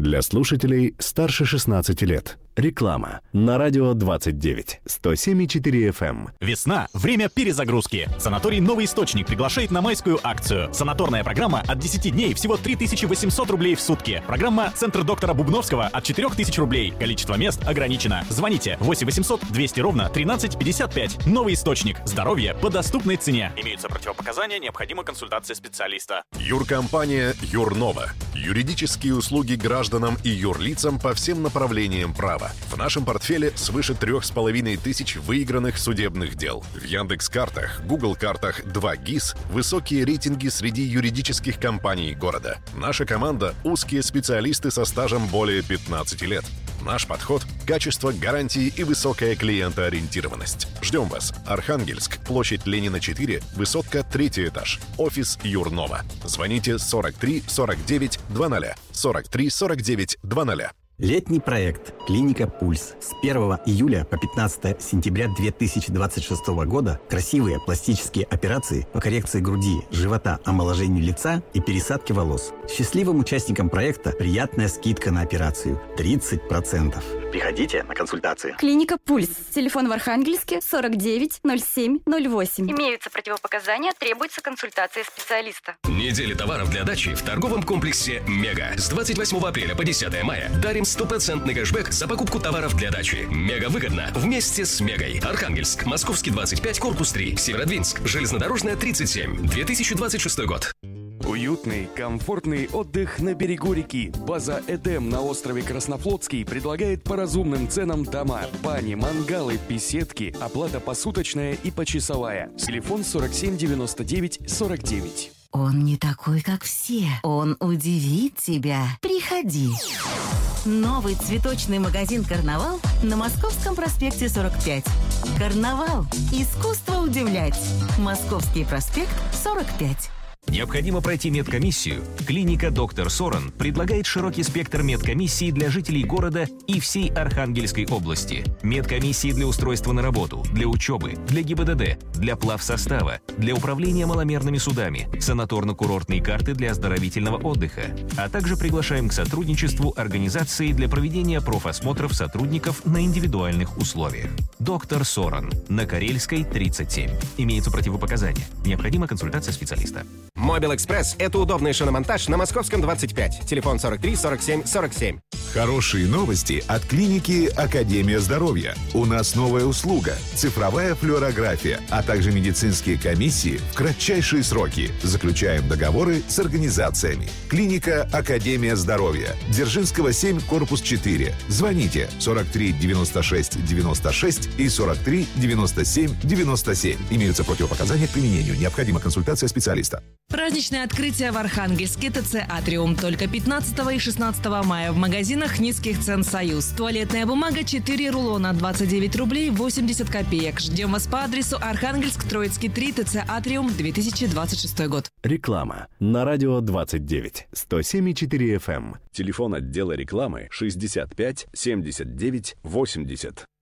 Для слушателей старше 16 лет. Реклама на радио 29, 107,4 FM. Весна – время перезагрузки. Санаторий «Новый источник» приглашает на майскую акцию. Санаторная программа от 10 дней всего 3800 рублей в сутки. Программа «Центр доктора Бубновского» от 4000 рублей. Количество мест ограничено. Звоните 8 800 200 ровно 13 55. «Новый источник». Здоровье по доступной цене. Имеются противопоказания, необходима консультация специалиста. Юркомпания «Юрнова». Юридические услуги гражданам и юрлицам по всем направлениям права. В нашем портфеле свыше 3500 выигранных судебных дел. В Яндекс.Картах, Google.Картах 2 ГИС высокие рейтинги среди юридических компаний города. Наша команда – узкие специалисты со стажем более 15 лет. Наш подход – качество, гарантии и высокая клиентоориентированность. Ждем вас. Архангельск, площадь Ленина 4, высотка 3 этаж. Офис Юрнова. Звоните 43 49 00. 43 49 00. Летний проект «Клиника Пульс». С 1 июля по 15 сентября 2026 года красивые пластические операции по коррекции груди, живота, омоложению лица и пересадке волос. Счастливым участникам проекта приятная скидка на операцию – 30%. Приходите на консультации. Клиника Пульс. Телефон в Архангельске 49 07 08. Имеются противопоказания, требуется консультация специалиста. Неделя товаров для дачи в торговом комплексе «Мега». С 28 апреля по 10 мая дарим 100% кэшбэк за покупку товаров для дачи. Мега выгодно вместе с Мегой. Архангельск, Московский 25, корпус 3, Северодвинск, Железнодорожная 37, 2026 год. Уютный, комфортный отдых на берегу реки. База «Эдем» на острове Краснофлотский предлагает по разумным ценам дома, бани, мангалы, беседки, оплата посуточная и почасовая. Телефон 47 99 49. Он не такой, как все. Он удивит тебя. Приходи. Новый цветочный магазин «Карнавал» на Московском проспекте 45. «Карнавал. Искусство удивлять». Московский проспект 45. Необходимо пройти медкомиссию? Клиника «Доктор Соран» предлагает широкий спектр медкомиссий для жителей города и всей Архангельской области. Медкомиссии для устройства на работу, для учебы, для ГИБДД, для плавсостава, для управления маломерными судами, санаторно-курортные карты для оздоровительного отдыха. А также приглашаем к сотрудничеству организации для проведения профосмотров сотрудников на индивидуальных условиях. «Доктор Соран» на Карельской, 37. Имеются противопоказания. Необходима консультация специалиста. Мобил Экспресс – это удобный шиномонтаж на Московском 25. Телефон 43 47 47. Хорошие новости от клиники «Академия здоровья». У нас новая услуга – цифровая флюорография, а также медицинские комиссии в кратчайшие сроки. Заключаем договоры с организациями. Клиника «Академия здоровья». Дзержинского 7, корпус 4. Звоните 43 96 96 и 43 97 97. Имеются противопоказания к применению. Необходима консультация специалиста. Праздничное открытие в Архангельске ТЦ «Атриум». Только 15 и 16 мая в магазинах низких цен «Союз». Туалетная бумага 4 рулона, 29 рублей 80 копеек. Ждем вас по адресу Архангельск, Троицкий 3, ТЦ «Атриум», 2026 год. Реклама на радио 29, 107,4 FM. Телефон отдела рекламы 65 79 80.